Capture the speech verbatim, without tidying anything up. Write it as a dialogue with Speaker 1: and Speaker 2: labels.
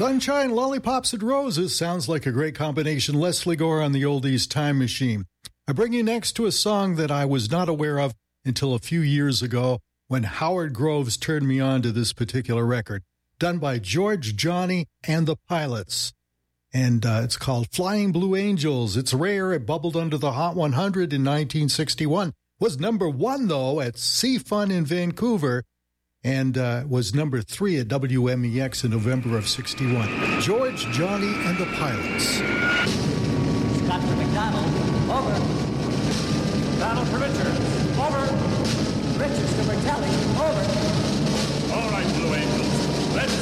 Speaker 1: Sunshine, Lollipops, and Roses sounds like a great combination. Leslie Gore on the Oldies Time Machine. I bring you next to a song that I was not aware of until a few years ago when Howard Groves turned me on to this particular record, done by George, Johnny, and the Pilots. And uh, it's called Flying Blue Angels. It's rare. It bubbled under the Hot one hundred in nineteen sixty-one. Was number one, though, at C Fun in Vancouver, and uh, was number three at W M E X in November of sixty-one. George, Johnny, and the Pilots.
Speaker 2: Scott to McDonald, over.
Speaker 3: Donald to Richards, over.
Speaker 2: Richards to Bertelli, over.
Speaker 3: All right, Blue Angels, let's